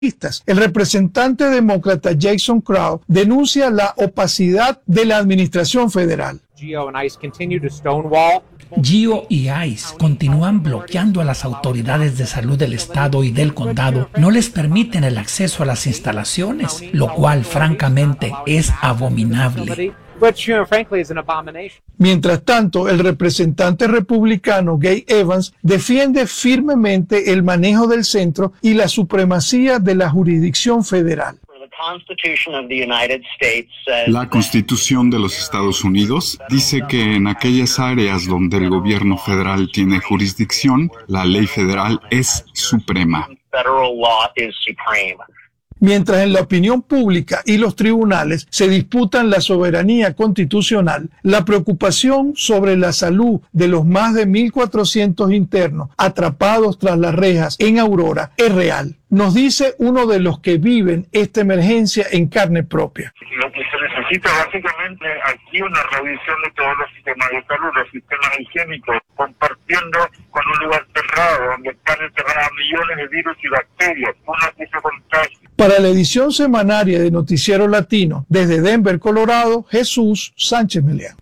El representante demócrata Jason Crow denuncia la opacidad de la administración federal. GEO y ICE continúan bloqueando a las autoridades de salud del estado y del condado. No les permiten el acceso a las instalaciones, lo cual francamente es abominable. Mientras tanto, el representante republicano Gay Evans defiende firmemente el manejo del centro y la supremacía de la jurisdicción federal. La Constitución de los Estados Unidos dice que en aquellas áreas donde el gobierno federal tiene jurisdicción, la ley federal es suprema. Mientras en la opinión pública y los tribunales se disputan la soberanía constitucional, la preocupación sobre la salud de los más de 1.400 internos atrapados tras las rejas en Aurora es real. Nos dice uno de los que viven esta emergencia en carne propia. Lo que se necesita básicamente aquí una revisión de todos los sistemas de salud, los sistemas higiénicos, compartiendo con un lugar cerrado, donde están encerradas millones de virus y bacterias, una que se contagia. Para la edición semanaria de Noticiero Latino, desde Denver, Colorado, Jesús Sánchez Meleán.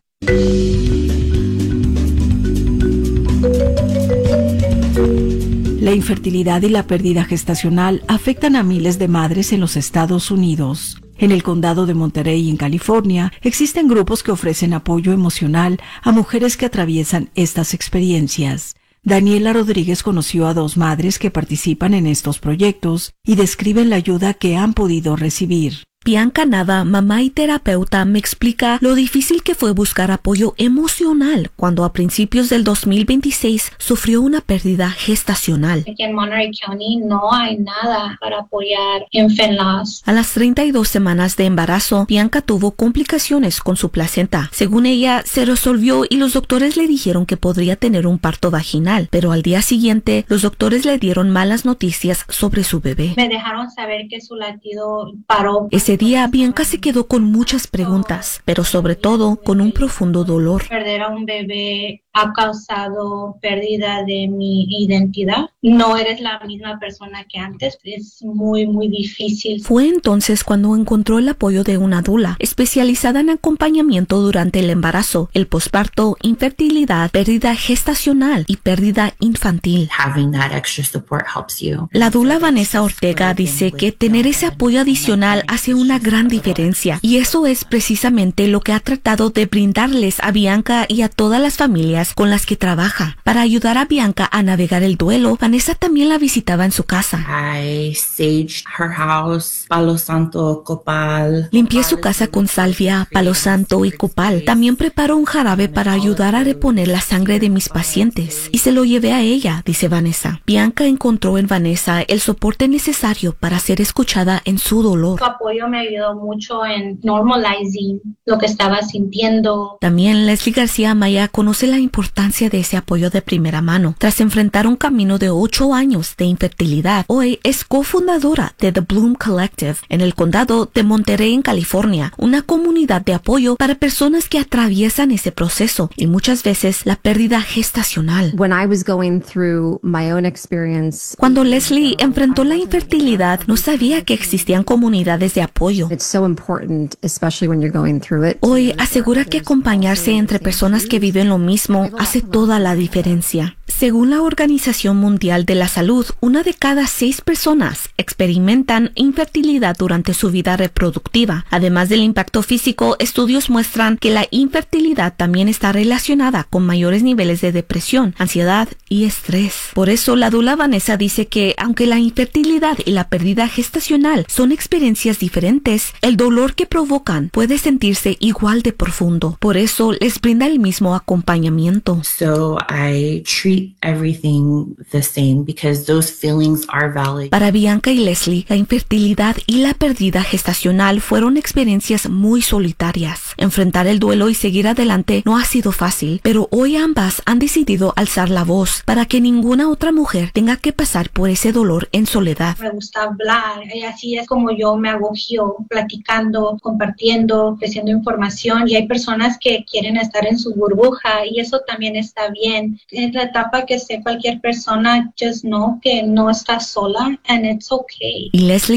La infertilidad y la pérdida gestacional afectan a miles de madres en los Estados Unidos. En el condado de Monterey, en California, existen grupos que ofrecen apoyo emocional a mujeres que atraviesan estas experiencias. Daniela Rodríguez conoció a 2 madres que participan en estos proyectos y describen la ayuda que han podido recibir. Bianca Nava, mamá y terapeuta, me explica lo difícil que fue buscar apoyo emocional cuando a principios del 2026 sufrió una pérdida gestacional. Aquí en Monterey County no hay nada para apoyar infant loss. A las 32 semanas de embarazo, Bianca tuvo complicaciones con su placenta. Según ella, se resolvió y los doctores le dijeron que podría tener un parto vaginal, pero al día siguiente, los doctores le dieron malas noticias sobre su bebé. Me dejaron saber que su latido paró. Ese día, Bianca se quedó con muchas preguntas, pero sobre todo con un profundo dolor. Perder a un bebé ha causado pérdida de mi identidad. No eres la misma persona que antes. Es muy, muy difícil. Fue entonces cuando encontró el apoyo de una dula, especializada en acompañamiento durante el embarazo, el posparto, infertilidad, pérdida gestacional y pérdida infantil. La dula Vanessa Ortega dice que tener ese apoyo adicional hace una gran diferencia, y eso es precisamente lo que ha tratado de brindarles a Bianca y a todas las familias con las que trabaja. Para ayudar a Bianca a navegar el duelo, Vanessa también la visitaba en su casa. Limpié su casa con salvia, palo santo y copal. También preparó un jarabe para ayudar a reponer la sangre de mis pacientes y se lo llevé a ella, dice Vanessa. Bianca encontró en Vanessa el soporte necesario para ser escuchada en su dolor. Su apoyo me ayudó mucho en normalizing lo que estaba sintiendo. También Leslie García Maya conoce la importancia de ese apoyo de primera mano. Tras enfrentar un camino de 8 años de infertilidad, hoy es cofundadora de The Bloom Collective en el condado de Monterey, en California, una comunidad de apoyo para personas que atraviesan ese proceso y muchas veces la pérdida gestacional. Cuando Leslie enfrentó la infertilidad, no sabía que existían comunidades de apoyo. Hoy asegura que acompañarse entre personas que viven lo mismo hace toda la diferencia. Según la Organización Mundial de la Salud, 1 de cada 6 personas experimentan infertilidad durante su vida reproductiva. Además del impacto físico, estudios muestran que la infertilidad también está relacionada con mayores niveles de depresión, ansiedad y estrés. Por eso, la dula Vanessa dice que, aunque la infertilidad y la pérdida gestacional son experiencias diferentes, el dolor que provocan puede sentirse igual de profundo. Por eso, les brinda el mismo acompañamiento. Para Bianca y Leslie, la infertilidad y la pérdida gestacional fueron experiencias muy solitarias. Enfrentar el duelo y seguir adelante no ha sido fácil, pero hoy ambas han decidido alzar la voz para que ninguna otra mujer tenga que pasar por ese dolor en soledad. Me gusta hablar, y así es como yo me agogio, platicando, compartiendo, ofreciendo información, y hay personas que quieren estar en su burbuja y eso también está bien. Tratar etapa que sea cualquier persona, just know que no estás sola and it's okay. Y Leslie